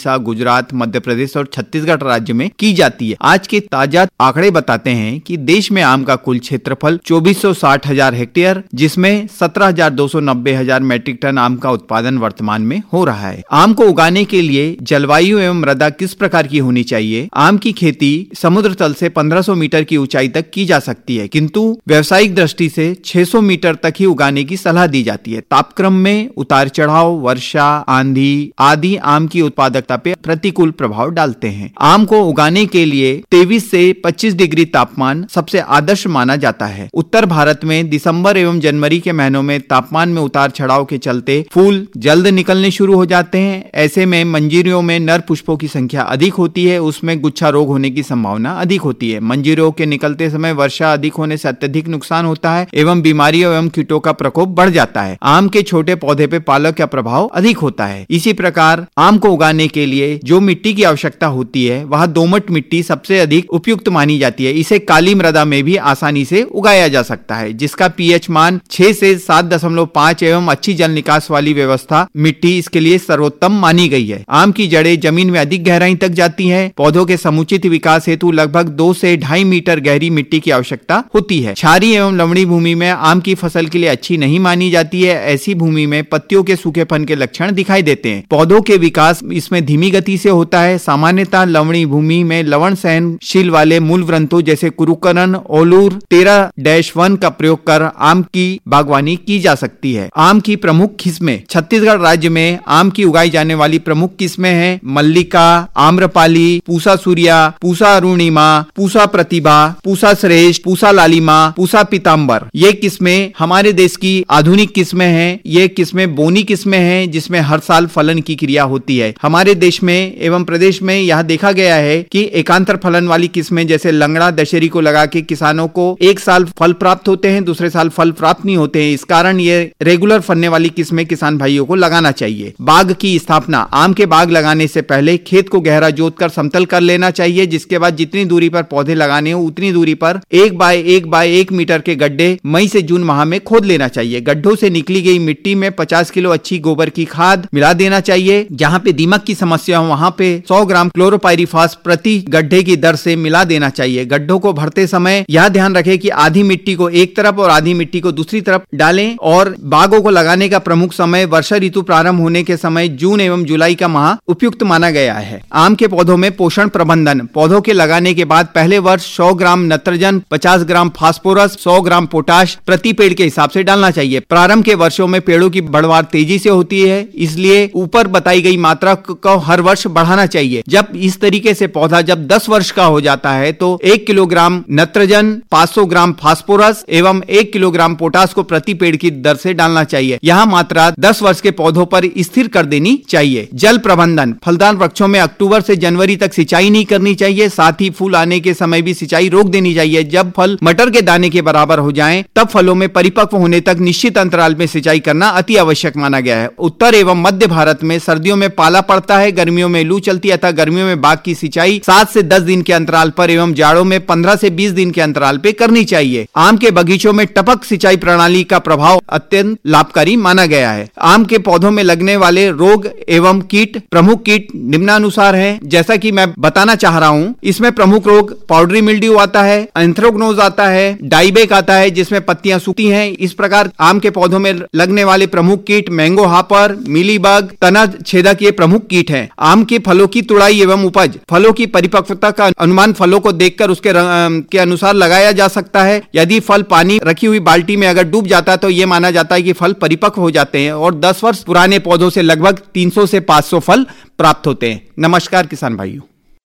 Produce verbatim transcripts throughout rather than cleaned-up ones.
उड़ीसा, गुजरात, मध्य प्रदेश और छत्तीसगढ़ राज्य में की जाती है। आज के ताजा आंकड़े बताते हैं कि देश में आम का कुल क्षेत्रफल चौबीस सौ साठ हजार हेक्टेयर, जिसमें सत्रह हजार दो सौ नब्बे हजार मैट्रिक टन आम का उत्पादन वर्तमान में हो रहा है। आम को उगाने के लिए जलवायु एवं मृदा किस प्रकार की होनी चाहिए? आम की खेती समुद्र तल से पंद्रह सौ मीटर की ऊंचाई तक की जा सकती है, किंतु व्यावसायिक दृष्टि से छह सौ मीटर तक ही उगाने की सलाह दी जाती है। तापक्रम में उतार चढ़ाव, वर्षा, आंधी आदि आम की उत्पादकता पे प्रतिकूल प्रभाव डालते हैं। आम को उगाने के लिए तेईस से पच्चीस डिग्री तापमान सबसे आदर्श माना जाता है। उत्तर भारत में दिसंबर एवं जनवरी के महीनों में तापमान में उतार चढ़ाव के चलते फूल जल्द निकलने शुरू हो जाते हैं। ऐसे में मंजीरियों में नर पुष्पों की संख्या अधिक होती है, उसमें गुच्छा रोग होने की संभावना अधिक होती है। मंजीरियों के निकलते समय वर्षा अधिक होने से अत्यधिक नुकसान होता है एवं बीमारियों एवं कीटों का प्रकोप बढ़ जाता है। आम के छोटे पौधे पे पालक का प्रभाव अधिक होता है। इसी प्रकार आम को उगाने के लिए जो मिट्टी की आवश्यकता होती है वह दोमट मिट्टी सबसे अधिक उपयुक्त मानी जाती है। इसे काली मृदा में भी आसानी से उगाया जा सकता है, जिसका पीएच मान छह से सात दशमलव पाँच एवं अच्छी जल निकास वाली व्यवस्था मिट्टी इसके लिए सर्वोत्तम मानी गई है। आम की जड़ें जमीन में अधिक गहराई तक जाती हैं। पौधों के समुचित विकास हेतु लगभग दो से ढाई मीटर गहरी मिट्टी की आवश्यकता होती है। क्षारीय एवं लवणीय भूमि में आम की फसल के लिए अच्छी नहीं मानी जाती है। ऐसी भूमि में पत्तियों के सूखेपन के लक्षण दिखाई देते हैं। पौधों के विकास इसमें धीमी गति से होता है। सामान्यतः लवणीय भूमि में लवण सहनशील वाले मूल ग्रंथों जैसे कुरुकरण, ओलूर तेरह डैश वन का प्रयोग कर आम की बागवानी की जा सकती है। आम की प्रमुख किस्में। छत्तीसगढ़ राज्य में आम की उगाई जाने वाली प्रमुख किस्में हैं मल्लिका, आम्रपाली, पूसा सूर्या, पूसा अरुणिमा, पूसा प्रतिभा, पूसा श्रेष्ठ, पूसा लालिमा, पूसा पीताम्बर। ये किस्में हमारे देश की आधुनिक किस्में हैं। ये किस्में बोनी किस्में हैं, जिसमें हर साल फलन की क्रिया होती है। हमारे देश में एवं प्रदेश में यह देखा गया है कि एकांतर फलन वाली किस्में जैसे लंगड़ा, दशहरी को लगा के किसानों को एक साल फल प्राप्त होते हैं, दूसरे साल फल प्राप्त नहीं होते हैं। इस कारण ये रेगुलर फलने वाली किस्में किसान भाइयों को लगाना चाहिए। बाग की स्थापना। आम के बाग लगाने से पहले खेत को गहरा जोतकर समतल कर लेना चाहिए, जिसके बाद जितनी दूरी पर पौधे लगाने हो उतनी दूरी पर एक बाय एक बाय एक मीटर के गड्ढे मई से जून माह में खोद लेना चाहिए। गड्ढों से निकली गई मिट्टी में पचास किलो अच्छी गोबर की खाद मिला देना चाहिए। जहाँ पे दीमक की समस्या हो वहाँ पे सौ ग्राम क्लोरोपाइरीफास प्रति गड्ढे की दर से मिला देना चाहिए। गड्ढों को भरते समय यह ध्यान रखें कि आधी मिट्टी को एक तरफ और आधी मिट्टी को दूसरी तरफ डालें। और बागों को लगाने का प्रमुख समय वर्षा ऋतु प्रारंभ होने के समय जून एवं जुलाई का माह उपयुक्त माना गया है। आम के पौधों में पोषण प्रबंधन। पौधों के लगाने के बाद पहले वर्ष सौ ग्राम नत्रजन, पचास ग्राम फास्फोरस, सौ ग्राम पोटाश प्रति पेड़ के हिसाब से डालना चाहिए। प्रारंभ के वर्षों में पेड़ों की बढ़वार तेजी से होती है, इसलिए ऊपर बताई गई मात्रा को हर वर्ष बढ़ाना चाहिए। जब इस तरीके से पौधा जब दस वर्ष का हो जाता है तो एक किलोग्राम नत्रजन, पाँच सौ ग्राम फास्फोरस एवं एक किलोग्राम पोटाश को प्रति पेड़ की दर से डालना चाहिए। यह मात्रा दस वर्ष के पौधों पर स्थिर कर देनी चाहिए। जल प्रबंधन। फलदार वृक्षों में अक्टूबर से जनवरी तक सिंचाई नहीं करनी चाहिए। साथ ही फूल आने के समय भी सिंचाई रोक देनी चाहिए। जब फल मटर के दाने के बराबर हो जाएं, तब फलों में परिपक्व होने तक निश्चित अंतराल में सिंचाई करना अति आवश्यक माना गया है। उत्तर एवं मध्य भारत में सर्दियों में पाला पड़ता है, गर्मियों में लू चलती है, अतः गर्मियों में बाग की सिंचाई सात से दस दिन के अंतराल पर एवं जाड़ों में पंद्रह से बीस दिन के अंतराल पे करनी चाहिए। आम के बगीचों में टपक सिंचाई प्रणाली का प्रभाव अत्यंत लाभकारी माना गया है। आम के पौधों में लगने वाले रोग एवं कीट। प्रमुख कीट निम्नानुसार हैं, जैसा कि मैं बताना चाह रहा हूं। इसमें प्रमुख रोग पाउडरी मिल्ड्यू आता है, एंथ्रोग्नोज आता है, डाइबेक आता है जिसमें पत्तियां सूखती हैं। इस प्रकार आम के पौधों में लगने वाले प्रमुख कीट मैंगो हापर, मिलीबग, तना छेदक ये प्रमुख कीट हैं। आम के फलों की तुड़ाई एवं उपज। फलों की परिपक्वता का अनुमान फलों को देखकर उसके रंग के अनुसार लगाया जा सकता है। यदि फल पानी रखी हुई बाल्टी में अगर डूब जाता है तो यह माना जाता है कि फल परिपक्व हो जाते हैं और दस वर्ष पुराने पौधों से लगभग तीन सौ से पाँच सौ फल प्राप्त होते हैं। नमस्कार किसान भाइयों।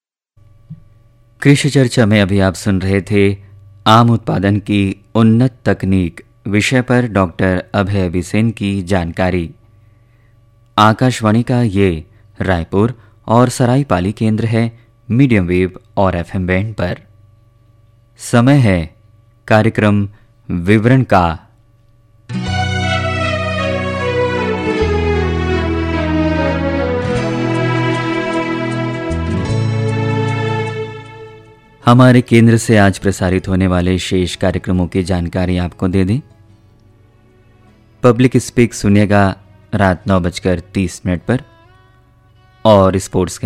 कृषि चर्चा में अभी आप सुन रहे थे आम उत्पादन की उन्नत तकनीक विषय पर डॉक्टर अभय बिसेन की जानकारी। आकाशवाणी का ये रायपुर और सरायपाली केंद्र है मीडियम वेव और एफएम बैंड पर। समय है कार्यक्रम विवरण का। हमारे केंद्र से आज प्रसारित होने वाले शेष कार्यक्रमों की जानकारी आपको दे दें। पब्लिक स्पीक सुनिएगा रात नौ बजकर तीस मिनट पर और स्पोर्ट्स